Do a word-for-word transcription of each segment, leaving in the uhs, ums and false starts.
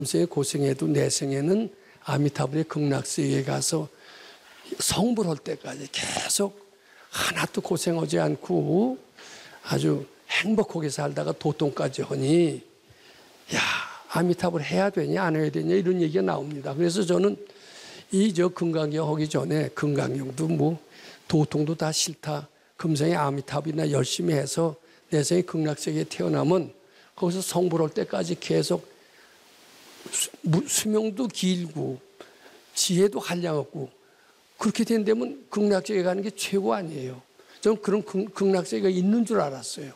생에 고생해도 내 생에는 아미타불의 극락세계에 가서 성불할 때까지 계속 하나도 고생하지 않고 아주 행복하게 살다가 도통까지 하니 야, 아미타불 해야 되냐 안 해야 되냐 이런 얘기가 나옵니다. 그래서 저는 이 저 금강경 하기 전에 금강경도 뭐 도통도 다 싫다. 금생에 아미타불이나 열심히 해서 내 생에 극락세계에 태어나면 거기서 성불할 때까지 계속 수, 수명도 길고 지혜도 한량없고 그렇게 된다면 극락세계 가는 게 최고 아니에요. 저는 그런 극, 극락세계가 있는 줄 알았어요.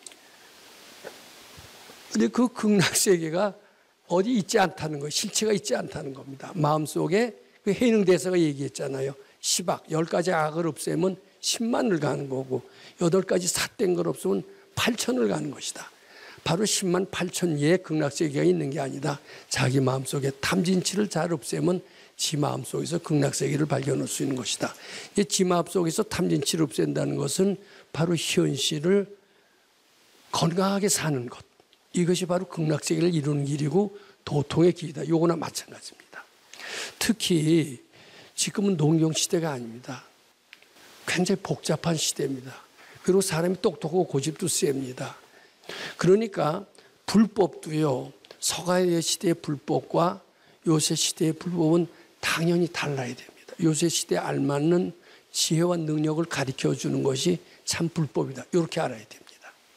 근데 그 극락세계가 어디 있지 않다는 거예요. 실체가 있지 않다는 겁니다. 마음속에 그 해능대사가 얘기했잖아요. 십악, 열 가지 악을 없애면 십만을 가는 거고 여덟 가지 삿된 걸 없으면 팔천을 가는 것이다. 바로 십만 팔천의 극락세계가 있는 게 아니다. 자기 마음속에 탐진치를 잘 없애면 지 마음속에서 극락세계를 발견할 수 있는 것이다. 지 마음속에서 탐진치를 없앤다는 것은 바로 현실을 건강하게 사는 것. 이것이 바로 극락세계를 이루는 길이고 도통의 길이다. 요거나 마찬가지입니다. 특히 지금은 농경시대가 아닙니다. 굉장히 복잡한 시대입니다. 그리고 사람이 똑똑하고 고집도 셉니다. 그러니까 불법도요. 서가의 시대의 불법과 요새 시대의 불법은 당연히 달라야 됩니다. 요새 시대에 알맞는 지혜와 능력을 가르쳐주는 것이 참 불법이다. 이렇게 알아야 됩니다.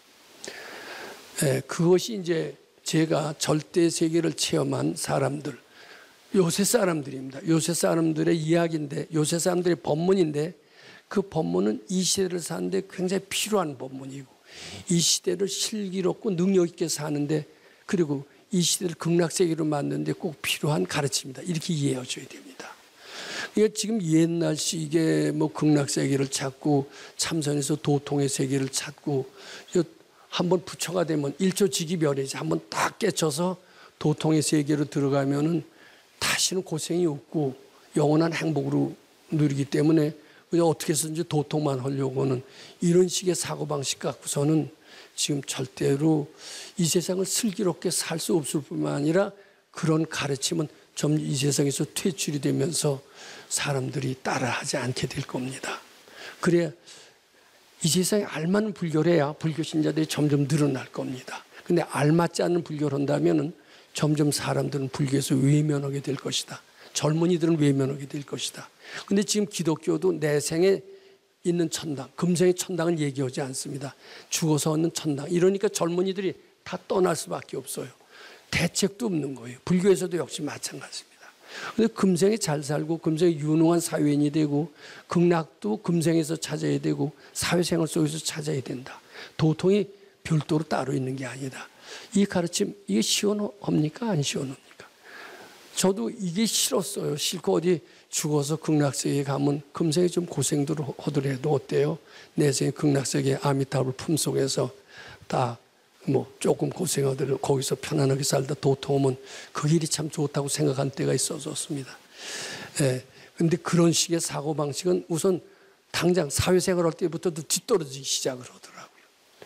예, 그것이 이제 제가 절대 세계를 체험한 사람들, 요새 사람들입니다. 요새 사람들의 이야기인데, 요새 사람들의 법문인데, 그 법문은 이 시대를 사는데 굉장히 필요한 법문이고, 이 시대를 슬기롭고 능력 있게 사는데, 그리고 이 시대를 극락세계로 만드는데 꼭 필요한 가르침입니다. 이렇게 이해하셔야 됩니다. 그러니까 지금 옛날식의 뭐 극락세계를 찾고, 참선에서 도통의 세계를 찾고, 한번 부처가 되면 일초지기별이지 한번 딱 깨쳐서 도통의 세계로 들어가면은 다시는 고생이 없고 영원한 행복으로 누리기 때문에 그냥 어떻게 해서든지 도통만 하려고는 이런 식의 사고방식 갖고서는 지금 절대로 이 세상을 슬기롭게 살 수 없을 뿐만 아니라 그런 가르침은 점 이 세상에서 퇴출이 되면서 사람들이 따라하지 않게 될 겁니다. 그래야 이 세상에 알맞는 불교를 해야 불교 신자들이 점점 늘어날 겁니다. 근데 알맞지 않는 불교를 한다면 점점 사람들은 불교에서 외면하게 될 것이다. 젊은이들은 외면하게 될 것이다. 근데 지금 기독교도 내 생에 있는 천당, 금생의 천당을 얘기하지 않습니다. 죽어서 얻는 천당. 이러니까 젊은이들이 다 떠날 수밖에 없어요. 대책도 없는 거예요. 불교에서도 역시 마찬가지입니다. 근데 금생에 잘 살고 금생에 유능한 사회인이 되고 극락도 금생에서 찾아야 되고 사회생활 속에서 찾아야 된다. 도통이 별도로 따로 있는 게 아니다. 이 가르침 이게 시원합니까? 안 시원합니까? 저도 이게 싫었어요. 싫고 어디 죽어서 극락세계에 가면 금생에 좀 고생도 하더라도 어때요? 내 생에 극락세계 아미타불 품속에서 다 뭐 조금 고생하더라도 거기서 편안하게 살다 도통하면 그 길이 참 좋다고 생각한 때가 있었습니다. 예. 근데 그런 식의 사고방식은 우선 당장 사회생활 할 때부터도 뒤떨어지기 시작을 하더라고요.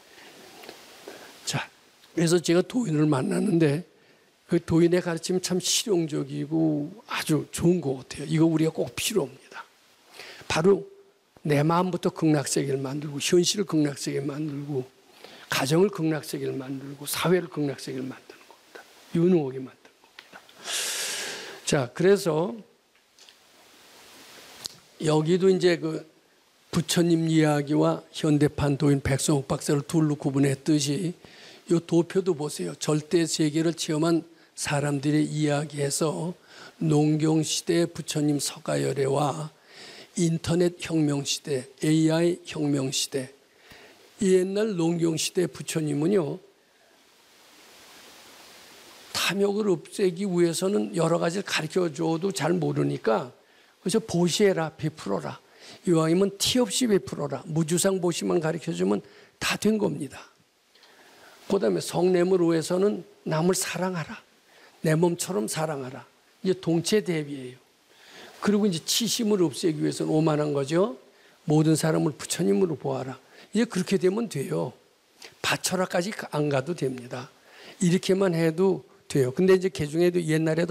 자, 그래서 제가 도인을 만났는데 그 도인의 가르침이 참 실용적이고 아주 좋은 것 같아요. 이거 우리가 꼭 필요합니다. 바로 내 마음부터 극락세계를 만들고 현실을 극락세계를 만들고 가정을 극락세계를 만들고 사회를 극락세계를 만드는 겁니다. 유능하게 만드는 겁니다. 자, 그래서 여기도 이제 그 부처님 이야기와 현대판 도인 백성욱 박사를 둘로 구분했듯이 이 도표도 보세요. 절대 세계를 체험한 사람들의 이야기에서 농경시대 부처님 서가열애와 인터넷 혁명시대, 에이아이 혁명시대, 옛날 농경시대 부처님은요, 탐욕을 없애기 위해서는 여러 가지를 가르쳐줘도 잘 모르니까 그래서 보시해라, 베풀어라. 이왕이면 티 없이 베풀어라. 무주상 보시만 가르쳐주면 다 된 겁니다. 그 다음에 성냄을 위해서는 남을 사랑하라. 내 몸처럼 사랑하라. 이제 동체 대비예요. 그리고 이제 치심을 없애기 위해서는 오만한 거죠. 모든 사람을 부처님으로 보아라. 이제 그렇게 되면 돼요. 바쳐라까지 안 가도 됩니다. 이렇게만 해도 돼요. 근데 이제 그 중에도 옛날에도